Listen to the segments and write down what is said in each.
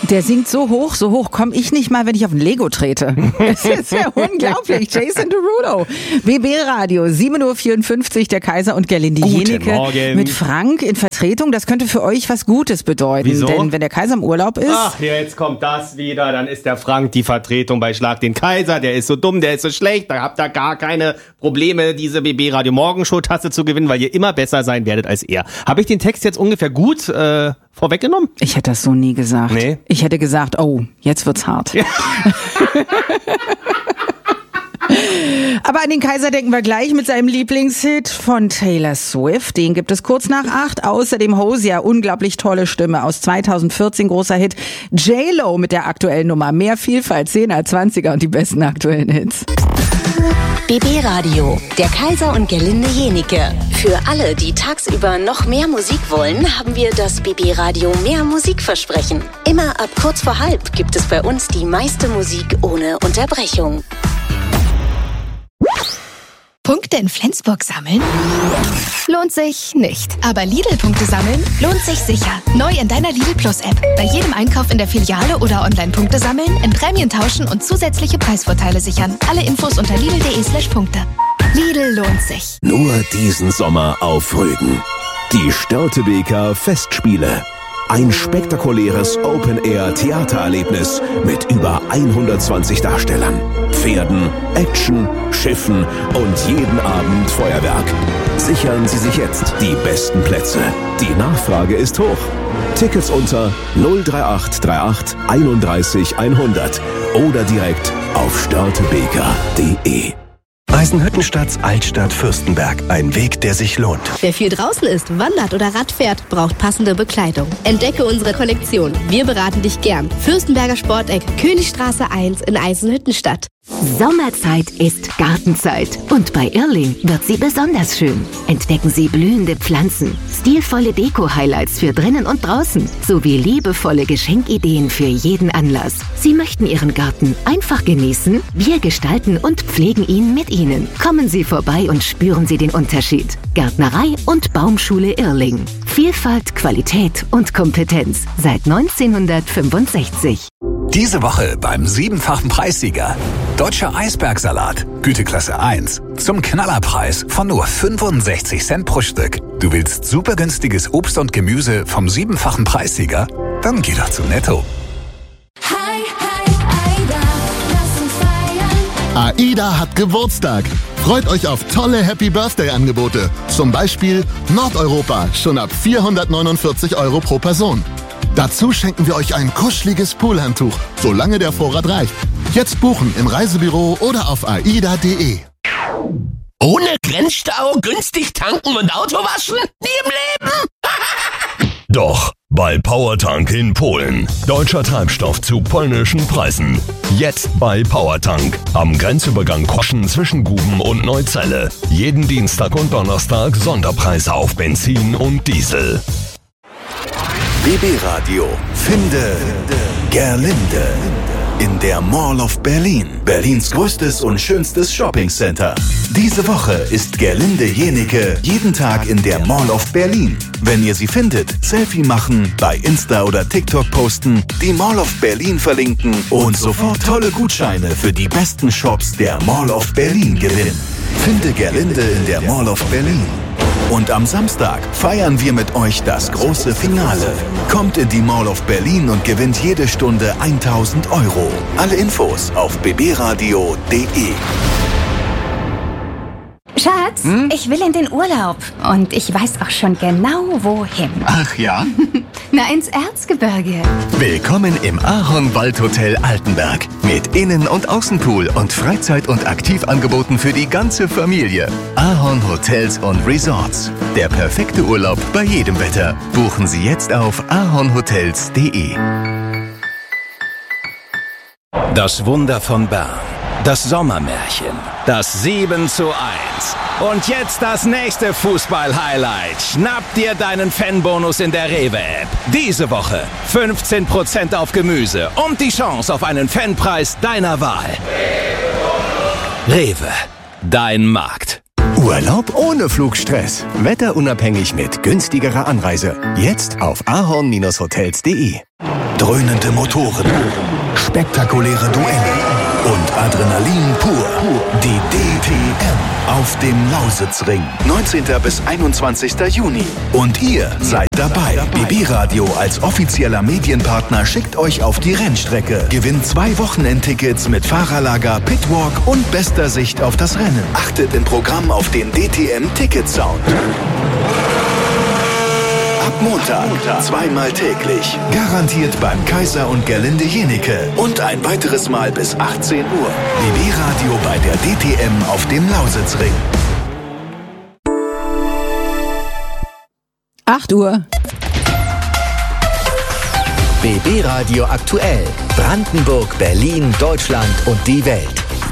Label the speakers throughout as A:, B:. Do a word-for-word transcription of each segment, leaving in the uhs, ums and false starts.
A: Der singt so hoch, so hoch komme ich nicht mal, wenn ich auf ein Lego trete. Das ist ja unglaublich. Jason Derulo. B B Radio, sieben Uhr vierundfünfzig, der Kaiser und Gerlinde Jenike mit Frank in Vertretung. Das könnte für euch was Gutes bedeuten.
B: Wieso?
A: Denn wenn der Kaiser im Urlaub ist...
B: Ach, jetzt kommt das wieder. Dann ist der Frank die Vertretung bei Schlag den Kaiser. Der ist so dumm, der ist so schlecht. Da habt ihr gar keine Probleme, diese B B Radio Morgenshow-Tasse zu gewinnen, weil ihr immer besser sein werdet als er. Habe ich den Text jetzt ungefähr gut äh, vorweggenommen?
A: Ich hätte das so nie gesagt.
B: Nee.
A: Ich hätte gesagt, oh, jetzt wird's hart. Ja. Aber an den Kaiser denken wir gleich mit seinem Lieblingshit von Taylor Swift. Den gibt es kurz nach acht. Außerdem Hosea, unglaublich tolle Stimme aus zweitausendvierzehn, großer Hit. J-Lo mit der aktuellen Nummer. Mehr Vielfalt, zehner, zwanziger und die besten aktuellen Hits.
C: B B Radio, der Kaiser und Gerlinde Jenike. Für alle, die tagsüber noch mehr Musik wollen, haben wir das B B Radio Mehr Musikversprechen. Immer ab kurz vor halb gibt es bei uns die meiste Musik ohne Unterbrechung.
D: Punkte in Flensburg sammeln? Lohnt sich nicht. Aber Lidl-Punkte sammeln lohnt sich sicher. Neu in deiner Lidl Plus-App. Bei jedem Einkauf in der Filiale oder online Punkte sammeln, in Prämien tauschen und zusätzliche Preisvorteile sichern. Alle Infos unter lidl.de slash Punkte. Lidl lohnt sich.
E: Nur diesen Sommer auf Rügen. Die Störtebeker Festspiele. Ein spektakuläres Open-Air-Theatererlebnis mit über hundertzwanzig Darstellern, Pferden, Action, Schiffen und jeden Abend Feuerwerk. Sichern Sie sich jetzt die besten Plätze. Die Nachfrage ist hoch. Tickets unter null drei acht drei acht einunddreißig hundert oder direkt auf störtebeker punkt de.
F: Eisenhüttenstadts Altstadt Fürstenberg. Ein Weg, der sich lohnt.
G: Wer viel draußen ist, wandert oder Rad fährt, braucht passende Bekleidung. Entdecke unsere Kollektion. Wir beraten dich gern. Fürstenberger Sporteck, Königstraße eins in Eisenhüttenstadt.
H: Sommerzeit ist Gartenzeit und bei Irrling wird sie besonders schön. Entdecken Sie blühende Pflanzen, stilvolle Deko-Highlights für drinnen und draußen sowie liebevolle Geschenkideen für jeden Anlass. Sie möchten Ihren Garten einfach genießen? Wir gestalten und pflegen ihn mit Ihnen. Kommen Sie vorbei und spüren Sie den Unterschied. Gärtnerei und Baumschule Irrling. Vielfalt, Qualität und Kompetenz seit neunzehnhundertfünfundsechzig.
I: Diese Woche beim siebenfachen Preissieger. Deutscher Eisbergsalat, Güteklasse eins. Zum Knallerpreis von nur fünfundsechzig Cent pro Stück. Du willst super günstiges Obst und Gemüse vom siebenfachen Preissieger? Dann geh doch zu Netto.
J: Hi, hi, Aida, lass uns feiern.
K: AIDA hat Geburtstag. Freut euch auf tolle Happy Birthday Angebote. Zum Beispiel Nordeuropa, schon ab vierhundertneunundvierzig Euro pro Person. Dazu schenken wir euch ein kuscheliges Poolhandtuch, solange der Vorrat reicht. Jetzt buchen im Reisebüro oder auf aida punkt de.
L: Ohne Grenzstau, günstig tanken und Auto waschen? Nie im Leben!
M: Doch, bei Powertank in Polen. Deutscher Treibstoff zu polnischen Preisen. Jetzt bei Powertank. Am Grenzübergang Koschen zwischen Guben und Neuzelle. Jeden Dienstag und Donnerstag Sonderpreise auf Benzin und Diesel.
E: B B Radio Finde Gerlinde in der Mall of Berlin, Berlins größtes und schönstes Shoppingcenter. Diese Woche ist Gerlinde Jenike jeden Tag in der Mall of Berlin. Wenn ihr sie findet, Selfie machen, bei Insta oder TikTok posten, die Mall of Berlin verlinken und sofort tolle Gutscheine für die besten Shops der Mall of Berlin gewinnen. Finde Gerlinde in der Mall of Berlin. Und am Samstag feiern wir mit euch das große Finale. Kommt in die Mall of Berlin und gewinnt jede Stunde tausend Euro. Alle Infos auf b b radio punkt de.
N: Schatz, hm? Ich will in den Urlaub. Und ich weiß auch schon genau, wohin.
F: Ach ja?
N: Na, ins Erzgebirge.
F: Willkommen im Ahorn-Waldhotel Altenberg. Mit Innen- und Außenpool und Freizeit- und Aktivangeboten für die ganze Familie. Ahorn Hotels und Resorts. Der perfekte Urlaub bei jedem Wetter. Buchen Sie jetzt auf ahornhotels punkt de.
O: Das Wunder von Bern. Das Sommermärchen. Das sieben zu eins. Und jetzt das nächste Fußball-Highlight. Schnapp dir deinen Fanbonus in der Rewe-App. Diese Woche fünfzehn Prozent auf Gemüse und die Chance auf einen Fanpreis deiner Wahl. Rewe. Dein Markt.
F: Urlaub ohne Flugstress. Wetterunabhängig mit günstigerer Anreise. Jetzt auf ahorn Bindestrich hotels punkt de.
E: Dröhnende Motoren, spektakuläre Duelle und Adrenalin pur. Die D T M auf dem Lausitzring. neunzehnten bis einundzwanzigsten Juni. Und ihr seid dabei. B B-Radio als offizieller Medienpartner schickt euch auf die Rennstrecke. Gewinnt zwei Wochenendtickets mit Fahrerlager, Pitwalk und bester Sicht auf das Rennen. Achtet im Programm auf den D T M-Ticket-Sound. Ab Montag, zweimal täglich. Garantiert beim Kaiser und Gerlinde Jenike. Und ein weiteres Mal bis achtzehn Uhr. B B-Radio bei der D T M auf dem Lausitzring.
A: acht Uhr.
P: B B-Radio aktuell. Brandenburg, Berlin, Deutschland und die Welt.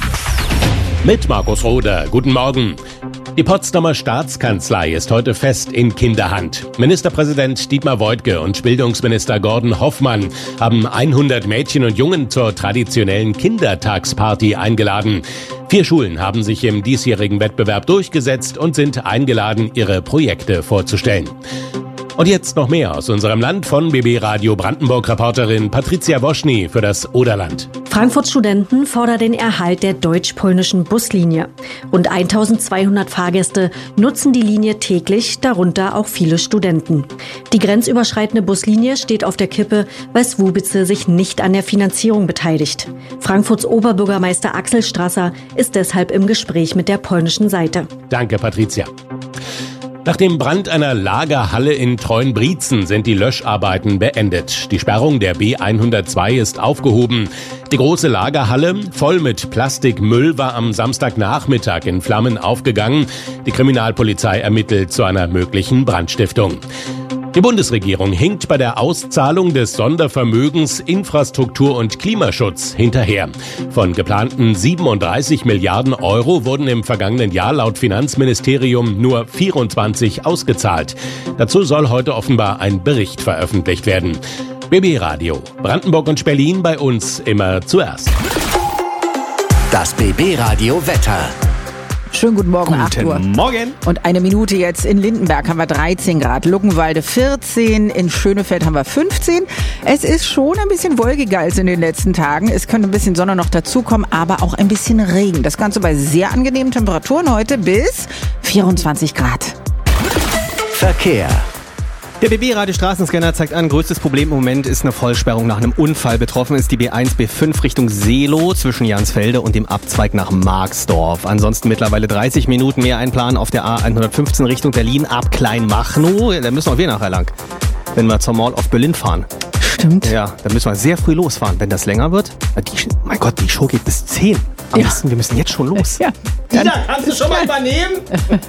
Q: Mit Markus Roder. Guten Morgen. Die Potsdamer Staatskanzlei ist heute fest in Kinderhand. Ministerpräsident Dietmar Woidke und Bildungsminister Gordon Hoffmann haben hundert Mädchen und Jungen zur traditionellen Kindertagsparty eingeladen. Vier Schulen haben sich im diesjährigen Wettbewerb durchgesetzt und sind eingeladen, ihre Projekte vorzustellen. Und jetzt noch mehr aus unserem Land von B B-Radio Brandenburg-Reporterin Patricia Woschny für das Oderland.
R: Frankfurts Studenten fordern den Erhalt der deutsch-polnischen Buslinie. Rund eintausendzweihundert Fahrgäste nutzen die Linie täglich, darunter auch viele Studenten. Die grenzüberschreitende Buslinie steht auf der Kippe, weil Słubice sich nicht an der Finanzierung beteiligt. Frankfurts Oberbürgermeister Axel Strasser ist deshalb im Gespräch mit der polnischen Seite.
Q: Danke, Patricia. Nach dem Brand einer Lagerhalle in Treuenbrietzen sind die Löscharbeiten beendet. Die Sperrung der B hundertzwei ist aufgehoben. Die große Lagerhalle, voll mit Plastikmüll, war am Samstagnachmittag in Flammen aufgegangen. Die Kriminalpolizei ermittelt zu einer möglichen Brandstiftung. Die Bundesregierung hinkt bei der Auszahlung des Sondervermögens Infrastruktur und Klimaschutz hinterher. Von geplanten siebenunddreißig Milliarden Euro wurden im vergangenen Jahr laut Finanzministerium nur vierundzwanzig ausgezahlt. Dazu soll heute offenbar ein Bericht veröffentlicht werden. B B-Radio, Brandenburg und Berlin, bei uns immer zuerst.
P: Das B B-Radio Wetter.
A: Schönen guten Morgen, acht Uhr.
B: Guten Morgen.
A: Und eine Minute jetzt. In Lindenberg haben wir dreizehn Grad, Luckenwalde vierzehn, in Schönefeld haben wir fünfzehn. Es ist schon ein bisschen wolkiger als in den letzten Tagen. Es könnte ein bisschen Sonne noch dazukommen, aber auch ein bisschen Regen. Das Ganze bei sehr angenehmen Temperaturen heute bis vierundzwanzig Grad.
P: Verkehr.
B: Der B B-Radio Straßenscanner zeigt an, größtes Problem im Moment ist eine Vollsperrung nach einem Unfall. Betroffen ist die B eins, B fünf Richtung Seelow zwischen Jansfelde und dem Abzweig nach Marxdorf. Ansonsten mittlerweile dreißig Minuten mehr einplanen auf der A hundertfünfzehn Richtung Berlin ab Kleinmachnow. Da müssen auch wir nachher lang, wenn wir zur Mall of Berlin fahren.
A: Stimmt.
B: Ja, da müssen wir sehr früh losfahren. Wenn das länger wird, die, mein Gott, die Show geht bis zehn. Am
A: Ja.
B: besten, wir müssen jetzt schon los.
A: Ja.
B: Tina, kannst du schon mal übernehmen?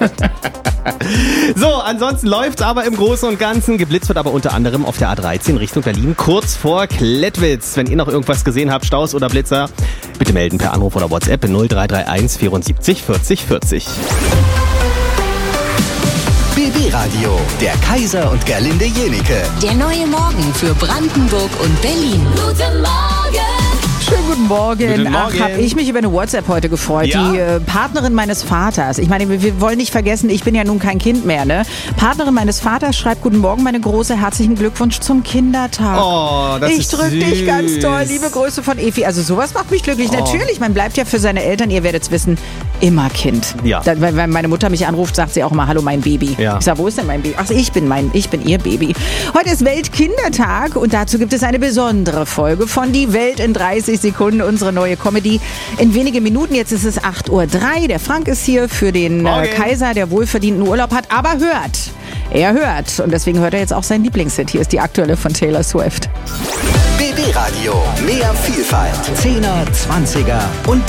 B: So, ansonsten läuft's aber im Großen und Ganzen. Geblitzt wird aber unter anderem auf der A dreizehn Richtung Berlin, kurz vor Klettwitz. Wenn ihr noch irgendwas gesehen habt, Staus oder Blitzer, bitte melden per Anruf oder WhatsApp null drei drei eins vierundsiebzig vierzig vierzig.
P: B B-Radio, der Kaiser und Gerlinde Jenike.
C: Der neue Morgen für Brandenburg und Berlin.
J: Guten Morgen!
A: Schönen guten Morgen.
B: Guten Morgen.
A: Ach, habe ich mich über eine WhatsApp heute gefreut.
B: Ja.
A: Die äh, Partnerin meines Vaters. Ich meine, wir, wir wollen nicht vergessen, ich bin ja nun kein Kind mehr, ne? Partnerin meines Vaters schreibt: Guten Morgen, meine Große, herzlichen Glückwunsch zum Kindertag.
B: Oh, das
A: ich
B: ist
A: drück
B: süß.
A: dich ganz toll. Liebe Grüße von Efi. Also sowas macht mich glücklich.
B: Oh.
A: Natürlich, man bleibt ja für seine Eltern, ihr werdet's wissen, immer Kind.
B: Ja.
A: Da, wenn, wenn meine Mutter mich anruft, sagt sie auch immer: Hallo, mein Baby.
B: Ja.
A: Ich sag: Wo ist denn mein Baby? Ach, ich bin mein, ich bin ihr Baby. Heute ist Weltkindertag und dazu gibt es eine besondere Folge von Die Welt in dreißig Sekunden, unsere neue Comedy. In wenigen Minuten, jetzt ist es acht Uhr drei. Der Frank ist hier für den äh,
B: Morgen.
A: Kaiser, der wohlverdienten Urlaub hat, aber hört. Er hört. Und deswegen hört er jetzt auch seinen Lieblingshit. Hier ist die aktuelle von Taylor Swift.
P: B B-Radio, mehr Vielfalt. Zehner, Zwanziger und